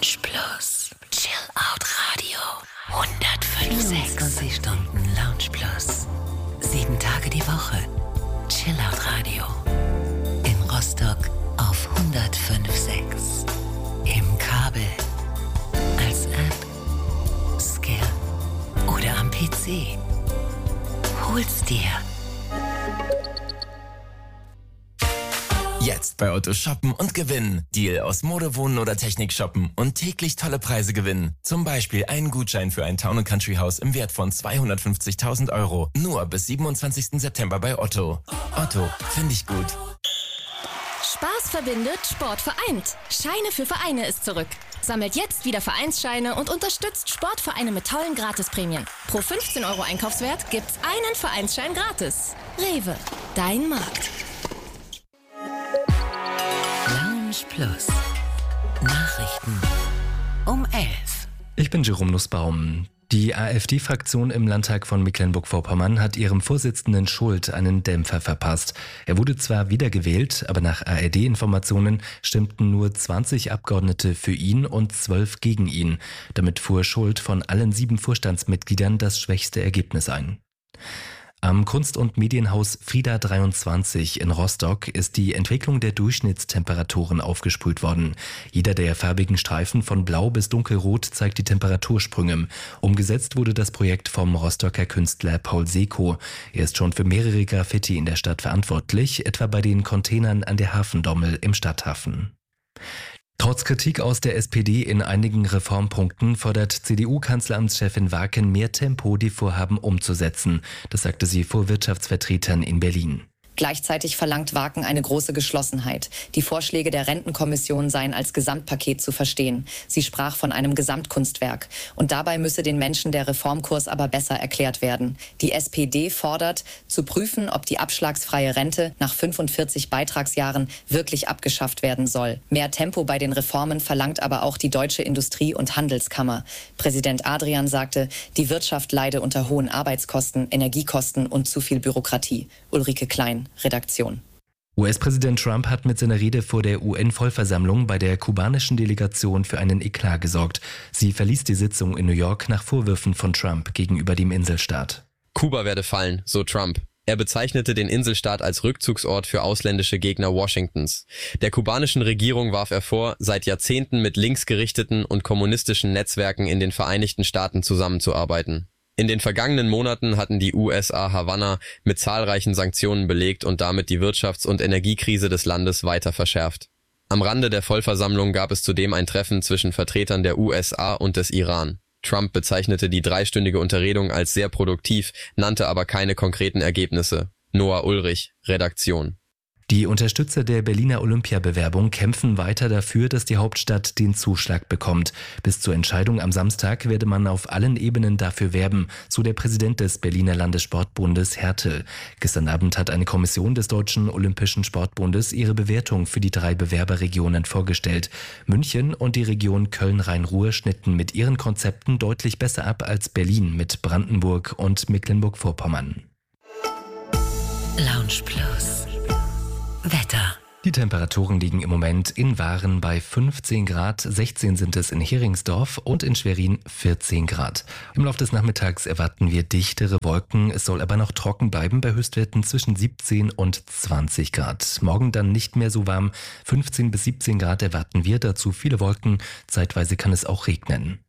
Lounge Plus. Chill Out Radio. 105.6. 24 Stunden Lounge Plus. 7 Tage die Woche. Chill Out Radio. In Rostock auf 105.6. Im Kabel. Als App. Skill. Oder am PC. Hol's dir. Jetzt bei Otto shoppen und gewinnen. Deal aus Mode, Wohnen oder Technik shoppen und täglich tolle Preise gewinnen. Zum Beispiel einen Gutschein für ein Town & Country Haus im Wert von 250.000 Euro. Nur bis 27. September bei Otto. Otto, finde ich gut. Spaß verbindet, Sport vereint. Scheine für Vereine ist zurück. Sammelt jetzt wieder Vereinsscheine und unterstützt Sportvereine mit tollen Gratisprämien. Pro 15 Euro Einkaufswert gibt's einen Vereinsschein gratis. Rewe, dein Markt. Lounge Plus. Nachrichten um 11. Ich bin Jerome Nussbaum. Die AfD-Fraktion im Landtag von Mecklenburg-Vorpommern hat ihrem Vorsitzenden Schult einen Dämpfer verpasst. Er wurde zwar wiedergewählt, aber nach ARD-Informationen stimmten nur 20 Abgeordnete für ihn und 12 gegen ihn. Damit fuhr Schult von allen 7 Vorstandsmitgliedern das schwächste Ergebnis ein. Am Kunst- und Medienhaus Frieda 23 in Rostock ist die Entwicklung der Durchschnittstemperaturen aufgesprüht worden. Jeder der farbigen Streifen von blau bis dunkelrot zeigt die Temperatursprünge. Umgesetzt wurde das Projekt vom Rostocker Künstler Paul Seko. Er ist schon für mehrere Graffiti in der Stadt verantwortlich, etwa bei den Containern an der Hafendommel im Stadthafen. Trotz Kritik aus der SPD in einigen Reformpunkten fordert CDU-Kanzleramtschefin Waken mehr Tempo, die Vorhaben umzusetzen. Das sagte sie vor Wirtschaftsvertretern in Berlin. Gleichzeitig verlangt Waken eine große Geschlossenheit. Die Vorschläge der Rentenkommission seien als Gesamtpaket zu verstehen. Sie sprach von einem Gesamtkunstwerk. Und dabei müsse den Menschen der Reformkurs aber besser erklärt werden. Die SPD fordert, zu prüfen, ob die abschlagsfreie Rente nach 45 Beitragsjahren wirklich abgeschafft werden soll. Mehr Tempo bei den Reformen verlangt aber auch die Deutsche Industrie- und Handelskammer. Präsident Adrian sagte, die Wirtschaft leide unter hohen Arbeitskosten, Energiekosten und zu viel Bürokratie. Ulrike Klein, Redaktion. US-Präsident Trump hat mit seiner Rede vor der UN-Vollversammlung bei der kubanischen Delegation für einen Eklat gesorgt. Sie verließ die Sitzung in New York nach Vorwürfen von Trump gegenüber dem Inselstaat. Kuba werde fallen, so Trump. Er bezeichnete den Inselstaat als Rückzugsort für ausländische Gegner Washingtons. Der kubanischen Regierung warf er vor, seit Jahrzehnten mit linksgerichteten und kommunistischen Netzwerken in den Vereinigten Staaten zusammenzuarbeiten. In den vergangenen Monaten hatten die USA Havanna mit zahlreichen Sanktionen belegt und damit die Wirtschafts- und Energiekrise des Landes weiter verschärft. Am Rande der Vollversammlung gab es zudem ein Treffen zwischen Vertretern der USA und des Iran. Trump bezeichnete die 3-stündige Unterredung als sehr produktiv, nannte aber keine konkreten Ergebnisse. Noah Ulrich, Redaktion. Die Unterstützer der Berliner Olympiabewerbung kämpfen weiter dafür, dass die Hauptstadt den Zuschlag bekommt. Bis zur Entscheidung am Samstag werde man auf allen Ebenen dafür werben, so der Präsident des Berliner Landessportbundes Hertel. Gestern Abend hat eine Kommission des Deutschen Olympischen Sportbundes ihre Bewertung für die 3 Bewerberregionen vorgestellt. München und die Region Köln-Rhein-Ruhr schnitten mit ihren Konzepten deutlich besser ab als Berlin mit Brandenburg und Mecklenburg-Vorpommern. Lounge Plus. Wetter. Die Temperaturen liegen im Moment in Waren bei 15 Grad, 16 sind es in Heringsdorf und in Schwerin 14 Grad. Im Laufe des Nachmittags erwarten wir dichtere Wolken, es soll aber noch trocken bleiben bei Höchstwerten zwischen 17 und 20 Grad. Morgen dann nicht mehr so warm, 15 bis 17 Grad erwarten wir, dazu viele Wolken, zeitweise kann es auch regnen.